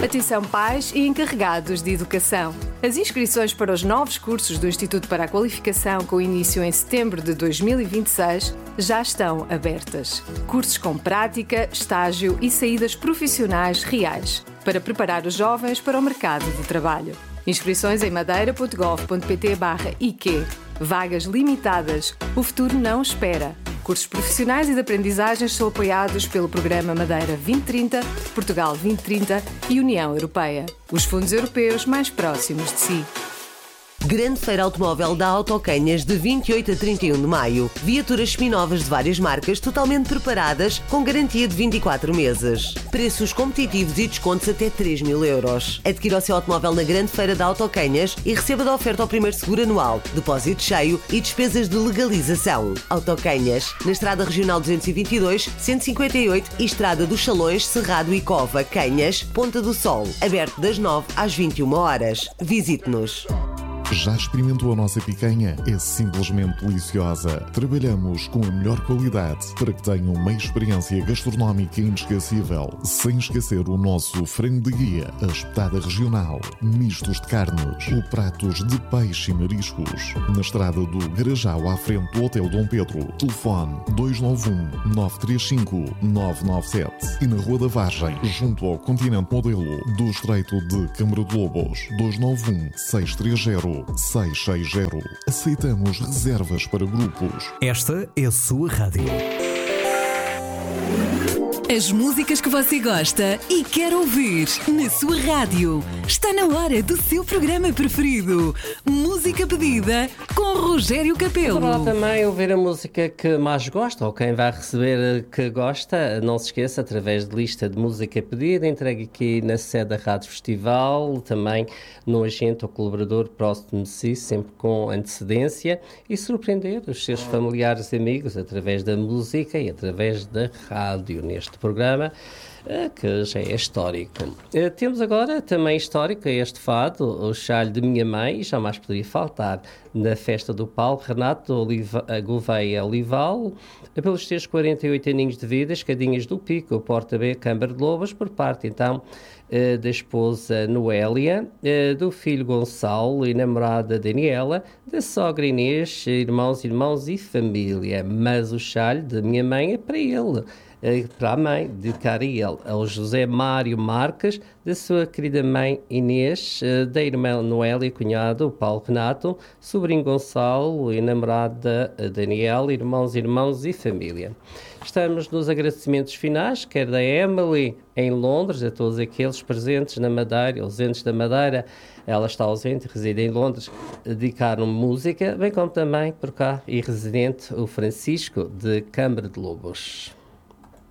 Atenção pais e encarregados de educação. As inscrições para os novos cursos do Instituto para a Qualificação, com início em setembro de 2026, já estão abertas. Cursos com prática, estágio e saídas profissionais reais, para preparar os jovens para o mercado de trabalho. Inscrições em madeira.gov.pt/IQ. Vagas limitadas. O futuro não espera. Cursos profissionais e de aprendizagens são apoiados pelo Programa Madeira 2030, Portugal 2030 e União Europeia. Os fundos europeus mais próximos de si. Grande Feira Automóvel da Autocanhas de 28 a 31 de maio. Viaturas seminovas de várias marcas totalmente preparadas com garantia de 24 meses. Preços competitivos e descontos até 3.000 euros. Adquira o seu automóvel na Grande Feira da Autocanhas e receba da oferta o primeiro seguro anual, depósito cheio e despesas de legalização. Autocanhas, na Estrada Regional 222, 158 e Estrada dos Salões, Cerrado e Cova, Canhas, Ponta do Sol. Aberto das 9 às 21 horas. Visite-nos. Já experimentou a nossa picanha? É simplesmente deliciosa. Trabalhamos com a melhor qualidade para que tenham uma experiência gastronómica inesquecível. Sem esquecer o nosso frango de guia, a espetada regional, mistos de carnes ou pratos de peixe e mariscos. Na estrada do Garajal, à frente do Hotel Dom Pedro. Telefone 291-935-997. E na Rua da Vargem, junto ao Continente Modelo do Estreito de Câmara de Lobos. 291-630-660. Aceitamos reservas para grupos. Esta é a sua rádio. As músicas que você gosta e quer ouvir na sua rádio. Está na hora do seu programa preferido. Música pedida com Rogério Capelo. Para lá também ouvir a música que mais gosta, ou quem vai receber que gosta, não se esqueça, através de lista de música pedida, entregue aqui na sede da Rádio Festival, também no agente ou colaborador próximo de si, sempre com antecedência, e surpreender os seus familiares e amigos através da música e através da rádio neste programa, que já é histórico. Temos agora também histórico este fado, o Chalho de Minha Mãe, jamais poderia faltar na festa do Paulo Renato Gouveia Olival, pelos seus 48 aninhos de vida, escadinhas do Pico, Porta B, Câmara de Lobos, por parte então da esposa Noélia, do filho Gonçalo e namorada Daniela, da sogra Inês, irmãos e família. Mas o Chalho de Minha Mãe é para ele, para a mãe, dedicar a ele, ao José Mário Marques, da sua querida mãe Inês, da irmã Noélia, cunhado Paulo Renato, sobrinho Gonçalo e namorada Daniela, irmãos e família. Estamos nos agradecimentos finais, quer da Emily em Londres, a todos aqueles presentes na Madeira, ausentes da Madeira, ela está ausente, reside em Londres, dedicaram música, bem como também por cá e residente o Francisco de Câmara de Lobos.